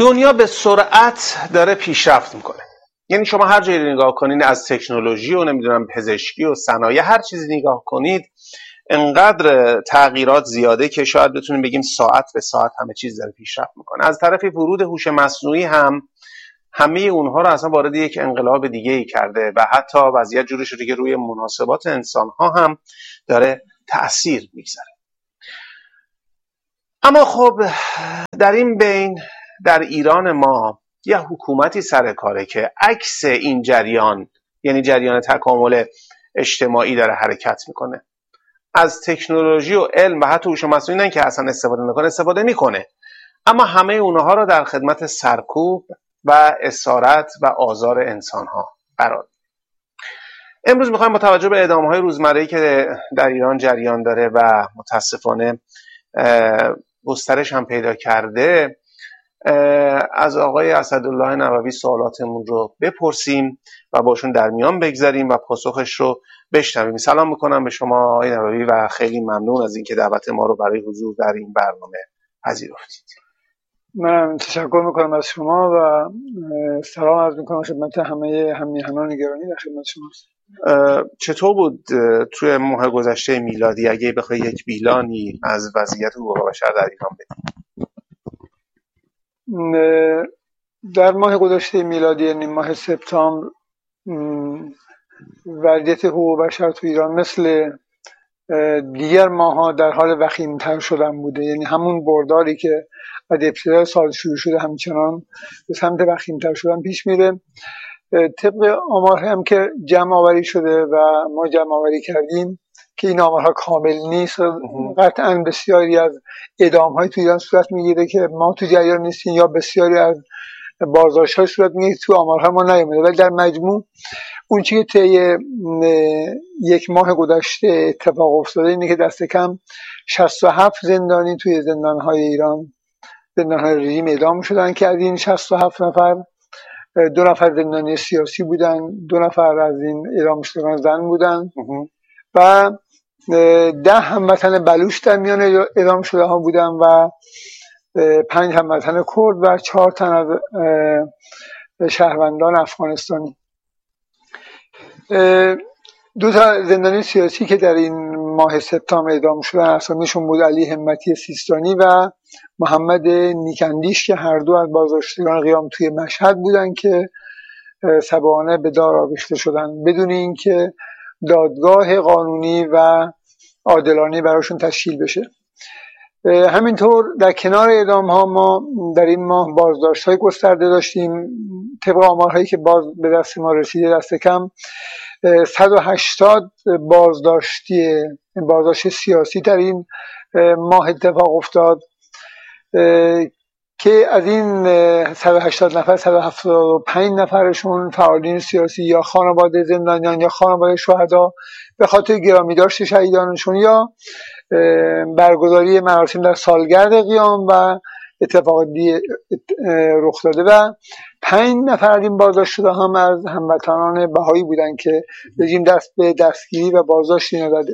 دنیا به سرعت داره پیشرفت میکنه. یعنی شما هر جایی نگاه کنید، از تکنولوژی و نمیدونم پزشکی و صنایع، هر چیزی نگاه کنید انقدر تغییرات زیاده که شاید بتونیم بگیم ساعت به ساعت همه چیز داره پیشرفت میکنه. از طرفی ورود هوش مصنوعی هم همه اونها رو اصلا وارد یک انقلاب دیگه ای کرده و حتی وضعیت جوری شده که روی مناسبات انسان ها هم داره تأثیر میگذاره. اما خب در این بین در ایران ما یه حکومتی سر کاره که عکس این جریان، یعنی جریان تکامل اجتماعی، داره حرکت میکنه. از تکنولوژی و علم و حتی هوش مصنوعی نه که اصلا استفاده میکنه، اما همه اونها رو در خدمت سرکوب و اسارت و آزار انسان ها قرار. امروز میخوایم با توجه به اعدام‌های روزمره‌ای که در ایران جریان داره و متاسفانه گسترش هم پیدا کرده، از آقای اسدالله نووی سوالاتمون رو بپرسیم و باشون در میان بگذاریم و پاسخش رو بشنویم. سلام میکنم به شما آقای نووی و خیلی ممنون از اینکه دعوت ما رو برای حضور در این برنامه پذیرفتید. من تشکر میکنم از شما و سلام عرض میکنم خدمت همه همیهنان گرامی در خدمت شما. چطور بود توی ماه گذشته میلادی، اگه بخوای یک بیلانی از وضعیت حقوق بشر در ایران بدید؟ در ماه گذشته میلادی، یعنی ماه سپتامبر، وضعیت حقوق بشر تو ایران مثل دیگر ماها در حال وخیم‌تر شدن بوده. یعنی همون برداری که از ابتدای سال شروع شده همچنان به سمت وخیم‌تر شدن پیش میره. طبق آمارهایی هم که جمع آوری شده و ما جمع آوری کردیم که این آمارها کامل نیست، قطعا بسیاری از اعدام‌های تو ایران صورت میگیره که ما تو جریان نیستیم یا بسیاری از بازداشت‌های صورت میگیره تو آمارها ما نیومده، ولی در مجموع اون چیزی که طی یک ماه گذشته اتفاق افتاده اینه که دست کم 67 زندانی توی زندان‌های ایران، زندان‌های رژیم، اعدام شدن که از این 67 نفر 2 نفر زندانی سیاسی بودن، 2 نفر از این اعدام شدگان زن بودن و 10 هموطن بلوچ در میان اعدام شده ها بودن و 5 هموطن کرد و 4 تن از شهروندان افغانستانی. 2 تا زندانی سیاسی که در این ماه سپتامبر اعدام شدن اسامیشون بود علی همتی سیستانی و محمد نیکندیش که هر دو از بازداشتگان قیام توی مشهد بودن که سبانه به دار آویخته شدن بدون اینکه دادگاه قانونی و عادلانه براشون تشکیل بشه. همینطور در کنار اعدام ها ما در این ماه بازداشت های گسترده داشتیم. طبق آمارهایی که به دست ما رسیده دست کم 180 بازداشت سیاسی در این ماه اتفاق افتاد که از این 180 نفر 175 نفرشون فعالین سیاسی یا خانواده زندانیان یا خانواده شهدا به خاطر گرامیداشت شهیدانشون یا برگزاری مراسم در سالگرد قیام و اتفاق دیگه رخ داده و 5 نفر این بازداشت شده هم از هموطنان بهایی بودن که رژیم دست به دستگیری و بازداشتی نداده.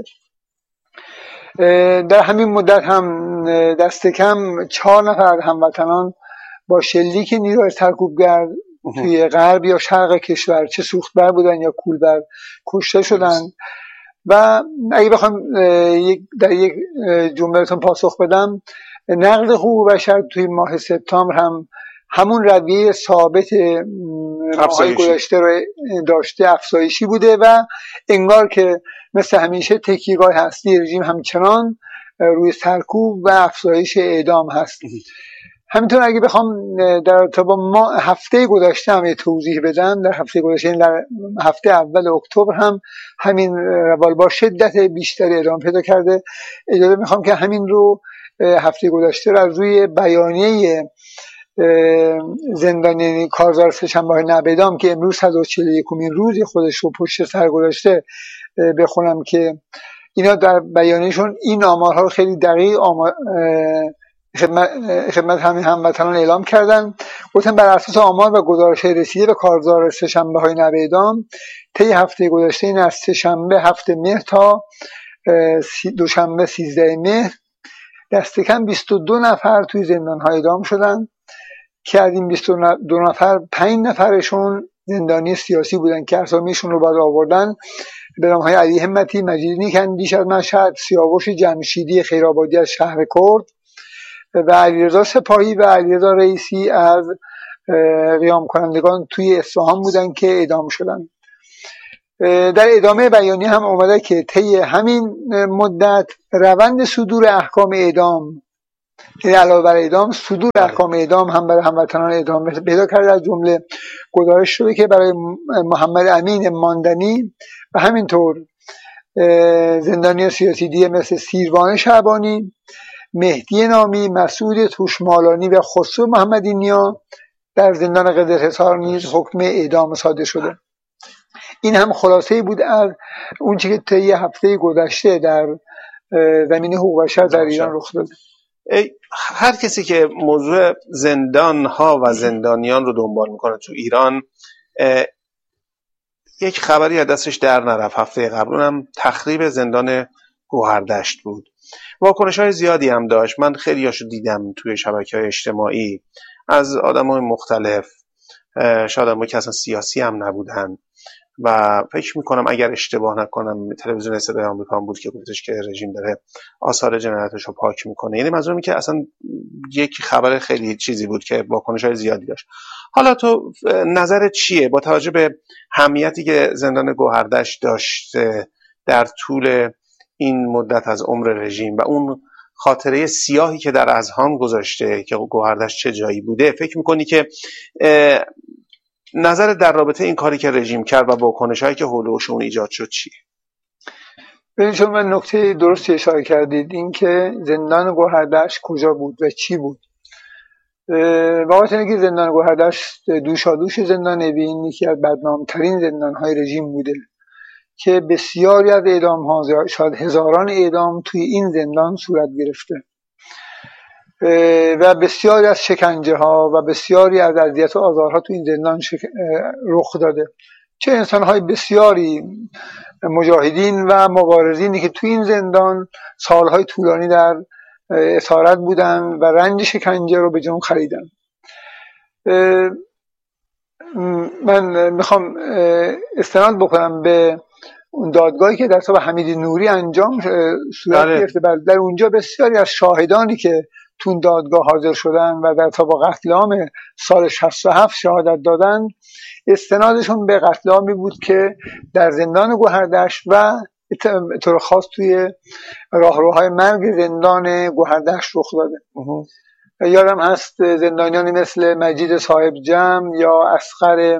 در همین مدت هم دست کم 4 نفر هموطنان با شلیک نیروی سرکوبگر توی غرب یا شرق کشور، چه سوختبر بودن یا کولبر، کشته شدن. و اگه بخوام در یک جمله‌تون پاسخ بدم، نقض حقوق بشر توی ماه سپتامبر هم همون رویه ثابت ماهای گذشته رو داشته، افزایشی بوده و انگار که مثل همیشه تکیه‌گاه هستی رژیم همچنان روی سرکوب و افزایش اعدام هست. همینطور اگه بخوام در ما هفته گذشته هم توضیح بدم، در هفته گذشته، در هفته اول اکتبر هم همین روال با شدت بیشتری اعدام پیدا کرده. اجازه میخوام که همین رو هفته گذشته رو از روی بیانیه زندانی کارزار سه‌شنبه‌های نبیدام که امروز 141مین روز خودش رو پشت سر گذاشته بخونم که اینا در بیانیه‌شون این آمارها رو خیلی دقیق خدمت همین هموطنان اعلام کردن. گفتن بر اساس آمار و گزارش‌های رسیده به کارزار سه‌شنبه‌های نبیدام طی هفته گذشته، این از سه‌شنبه 7 مهر تا دوشنبه 13 مهر، دست کم 22 نفر توی زندان‌ها اعدام شدن که از این 22 نفر 5 نفرشون زندانی سیاسی بودن که اسامیشون رو بعد آوردن به نام‌های علی همتی، مجید نیک‌اندیش از مشهد، سیاوش جمشیدی خیرآبادی از شهر کرد و علیرضا سپاهی و علیرضا رئیسی از قیام کنندگان توی اصفهان بودن که اعدام شدن. در ادامه بیانیه هم اومده که طی همین مدت روند صدور احکام اعدام، علاوه بر اعدام، صدور احکام اعدام هم برای هموطنان اعدام پیدا کرده. از جمله گزارش شده که برای محمد امین ماندنی و همینطور زندانی سیاسی دیگه مثل سیروان شعبانی، مهدی نامی، مسعود توشمالانی و خسرو محمدی نیا در زندان قدرحصار نیز حکم اعدام صادر شده. این هم خلاصه بود از اون چیزی که طی هفته گذشته در زمینه حقوق بشر در ایران رخ داده. هر کسی که موضوع زندان ها و زندانیان رو دنبال میکنه تو ایران، یک خبری از دستش در نرفت. هفته قبل هم تخریب زندان گوهردشت بود. واکنش های زیادی هم داشت. من خیلی هاشو دیدم توی شبکه‌های اجتماعی از آدم‌های مختلف، شاید آدم‌هایی که اصلا سیاسی هم نبودن و فکر میکنم اگر اشتباه نکنم تلویزیون صدای آمریکا بود که گفتش که رژیم داره آثار جنایتش رو پاک میکنه. یعنی منظورم که اصلا یک خبر خیلی چیزی بود که واکنش‌های زیادی داشت. حالا تو نظرت چیه با توجه به اهمیتی که زندان گوهردشت داشته در طول این مدت از عمر رژیم و اون خاطره سیاهی که در اذهان گذاشته که گوهردشت چه جایی بوده، فکر میکنی که نظر در رابطه این کاری که رژیم کرد و واکنش‌هایی که حولش اون ایجاد شد چیه؟ ببینید شما نکته درستی اشاره کردید، این که زندان گوهردشت کجا بود و چی بود. واقعا اینه که زندان گوهردشت دوشادوش زندان اوین یکی از بدنامترین زندان‌های رژیم بوده که بسیاری از اعدام‌ها، شاید هزاران اعدام توی این زندان صورت گرفته و بسیاری از شکنجه ها و بسیاری از اذیت و آزارها تو این زندان رخ داده. چه انسان‌های بسیاری مجاهدین و مبارزینی که تو این زندان سالهای طولانی در اسارت بودن و رنج شکنجه رو به جون خریدن. من میخوام استناد بکنم به اون دادگاهی که در حساب حمید نوری انجام صورت گرفته. در اونجا بسیاری از شاهدانی که تو دادگاه حاضر شدن و در حساب قتل عام سال 67 شهادت دادن، استنادشون به قتل عامی بود که در زندان گوهردشت و به طور خاص توی راهروهای مرگ زندان گوهردشت رخ داده. یادم هست زندانیانی مثل مجید صاحب جمع یا اصغر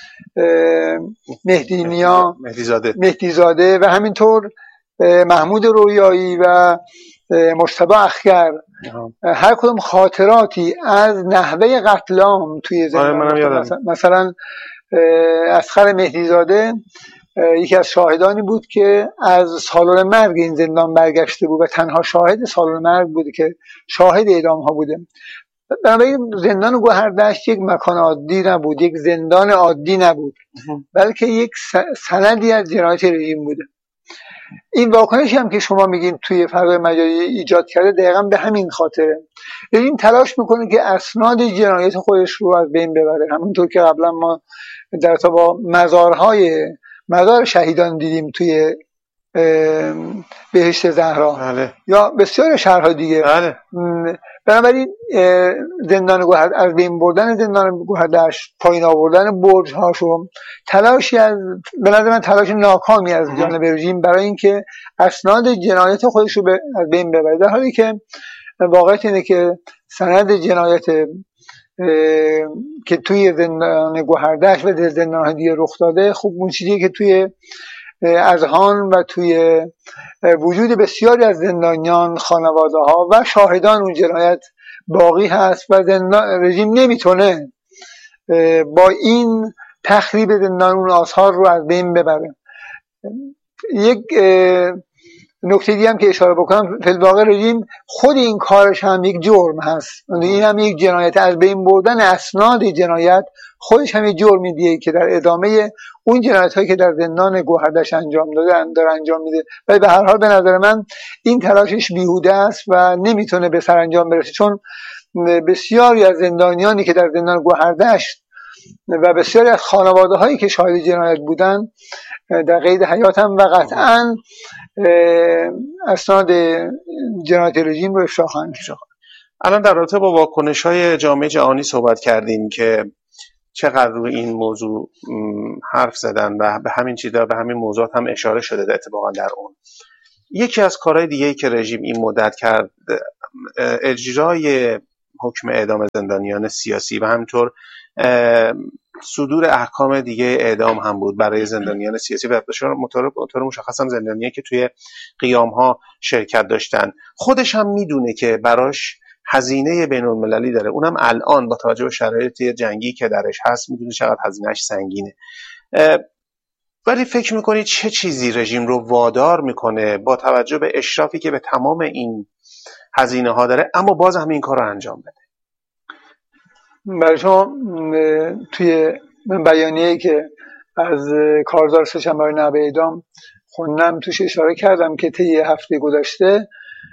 مهدی نیا، مهدی زاده و همینطور محمود رویایی و مجتبی اخگر، هر کدوم خاطراتی از نحوه قتل عام توی زندان. مثلا اصغر مهدی زاده یکی از شاهدانی بود که از سالن مرگ این زندان برگشته بود و تنها شاهد سالن مرگ بود که شاهد اعدام ها بوده. بنابراین زندان گوهردشت یک مکان عادی نبود، یک زندان عادی نبود، بلکه یک سندی از جنایت رژیم بوده. این واکنشی هم که شما میگین توی فضای مجازی ایجاد کرده دقیقاً به همین خاطره. رژیم تلاش میکنه که اسناد جنایت خودش رو از بین ببره، همونطور که قبلا ما در با مزار شهیدان دیدیم توی بهشت زهرا. بله. یا بسیار شهرها دیگه. بله. بنابراین زندان گوهردشت، از بین بردن زندان گوهردشت، پایین آوردن برج هاشو، تلاشی از به نظر من تلاش ناکامی از جانب رژیم برای اینکه اسناد جنایت خودش رو از بین ببره، در حالی که واقعیت اینه که سند جنایت که توی زندان گوهردشت و زندان‌های دیگه رخ داده، خب اون چیزی که توی اذهان و توی وجود بسیاری از زندانیان، خانواده‌ها و شاهدان اون جنایت باقی هست و رژیم نمیتونه با این تخریب زندان اون آثار رو از بین ببره. یک نکته دیگه هم که اشاره بکنم، فی الواقع رژیم خود این کارش هم یک جرم هست. این هم یک جنایت، از بین بردن اسناد جنایت خودش هم یک جرمی دیگه که در ادامه اون جنایت هایی که در زندان گوهردشت انجام داره انجام میده. ولی به هر حال به نظر من این تلاشش بیهوده است و نمیتونه به سرانجام برسه، چون بسیاری از زندانیانی که در زندان گوهردشت و بسیاری از خانواده هایی که شاهد جنایت بودن در قید حیات هم و قطعا اسناد جنایت رژیم رو افشا خواهند کرد. الان در رابطه با واکنش‌های جامعه جهانی صحبت کردیم که چقدر روی این موضوع حرف زدن و به همین چیزا، به همین موضوعات هم اشاره شده اتفاقا در اون. یکی از کارهای دیگه‌ای که رژیم این مدت کرد اجرای حکم اعدام زندانیان سیاسی و همینطور صدور احکام دیگه اعدام هم بود برای زندانیان سیاسی و مطور مشخص هم زندانیایی که توی قیام‌ها شرکت داشتن. خودش هم میدونه که براش هزینه بین‌المللی داره، اونم الان با توجه به شرایط جنگی که درش هست میدونه چقدر هزینه‌اش سنگینه. ولی فکر میکنید چه چیزی رژیم رو وادار میکنه با توجه به اشرافی که به تمام این هزینه ها داره اما باز هم این کار رو انجام بده؟ برای شما توی بیانیه‌ای که از کارزار سه‌شنبه نحوه اعدام خوندم توش اشاره کردم که طی هفته گذشته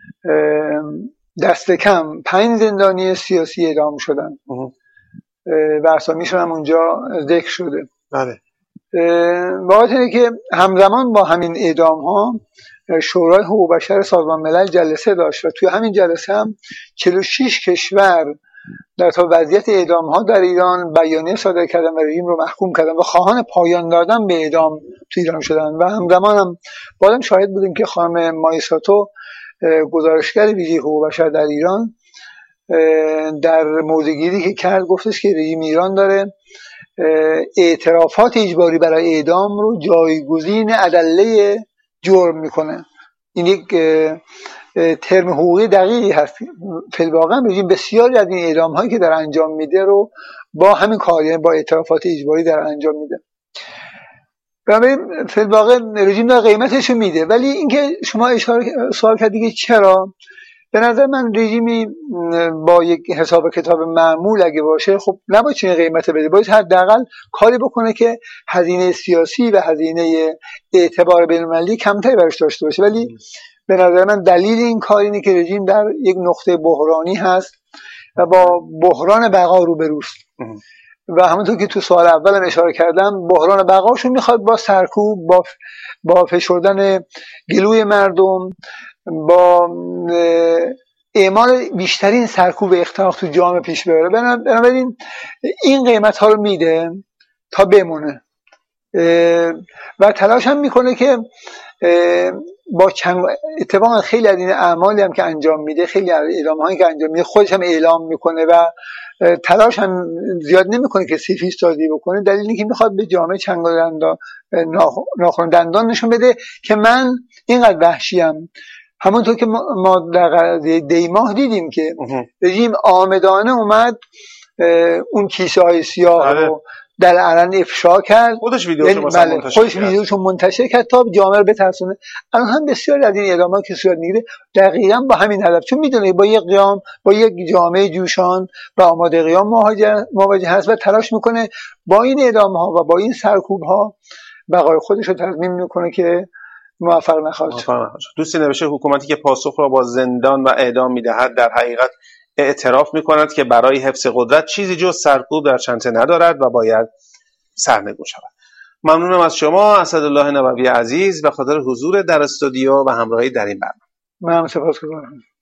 دست کم 5 زندانی سیاسی اعدام شدن و اسامیشون هم اونجا ذکر شده. بله. واقعیت اینه که همزمان با همین اعدام ها شورای حقوق بشر سازمان ملل جلسه داشت و توی همین جلسه هم 46 کشور در تا وضعیت اعدام ها در ایران بیانیه صادر کردن و رژیم رو محکوم کردن و خواهان پایان دادن به اعدام تو ایران شدن. و همزمان هم بعدم شاهد بودیم که خانم مایساتو گزارشگر ویژه حقوق بشر در ایران در موضع‌گیری که کرد گفتش که رژیم ایران داره اعترافات اجباری برای اعدام رو جایگزین ادله جرم میکنه. این یک ترم حقوقی دقیقی هست. فی الواقع رژیم بسیاری از این اعدام هایی که در انجام میده رو با همین کار، یعنی با اعترافات اجباری در انجام میده. بنابراین فی الواقع رژیم داره قیمتش رو میده. ولی اینکه شما سوال کردید که چرا، به نظر من رژیمی با یک حساب کتاب معمول اگه باشه خب نباید چنین قیمت بده، باید حداقل کاری بکنه که هزینه سیاسی و هزینه اعتبار بین‌المللی کمتری براش داشته باشه. ولی به نظر من دلیل این کار اینه که رژیم در یک نقطه بحرانی هست و با بحران بقا روبروست و همونطور که تو سوال اولم اشاره کردم بحران بقاشو میخواد با سرکوب، با فشردن گلوی مردم، با اعمال بیشترین سرکوب اختراق تو جامعه پیش ببره. بنابراین این قیمت ها رو میده تا بمونه و تلاش هم میکنه که با اتفاقا خیلی از این اعمالی هم که انجام میده، خیلی از اعلام‌هایی که انجام میده خودش هم اعلام میکنه و تلاش هم زیاد نمیکنه که سیفیس سازی بکنه. دلیل اینه که میخواد به جامعه چنگ و ناخن دندان نشون بده که من اینقدر وحشیم. همونطور که ما در قضیه دیماه دیدیم که رژیم آمدانه اومد اون کیسه های سیاه رو در علن افشا کرد، خودش ویدیوشو منتشر کرد تا جامعه رو بترسونه. الان هم بسیاری از این اعدام‌ها که صورت میگیره دقیقاً با همین هدف، چون میدونه با یک قیام، با یک جامعه جوشان و آماده قیام مواجه هست و تلاش میکنه با این اعدام‌ها و با این سرکوب‌ها بقای خودش رو تضمین میکنه که موفق نخواهد شد. دوستی نوشته حکومتی که پاسخ را با زندان و اعدام میدهد در حقیقت اعتراف میکند که برای حفظ قدرت چیزی جز سرکوب در چنته ندارد و باید سرنگون شود. ممنونم از شما اسدالله نبوی عزیز به خاطر حضور در استودیو و همراهی در این برنامه. من سپاسگزارم.